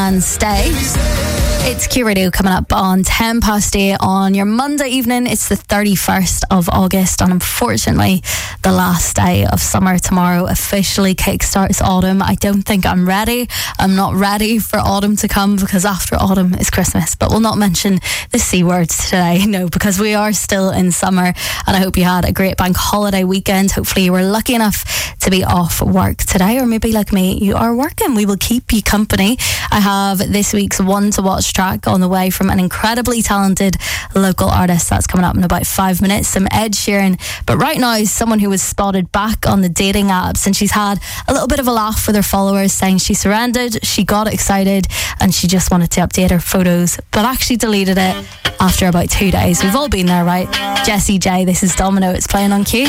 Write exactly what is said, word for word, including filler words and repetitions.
and Stay. It's Q Radio coming up on ten past eight on your Monday evening. It's the thirty-first of August, and unfortunately the last day of summer tomorrow officially kickstarts autumn. I don't think I'm ready. I'm not ready for autumn to come, because after autumn is Christmas. But we'll not mention the C words today, no, because we are still in summer, and I hope you had a great bank holiday weekend. Hopefully you were lucky enough to be off work today, or maybe like me, you are working. We will keep you company. I have this week's one to watch track on the way from an incredibly talented local artist. That's coming up in about five minutes. Some Ed Sheeran. But right now is someone who was spotted back on the dating apps, and she's had a little bit of a laugh with her followers, saying she surrendered, she got excited, and she just wanted to update her photos, but actually deleted it after about two days. We've all been there, right? Jessie J, this is Domino. It's playing on Q.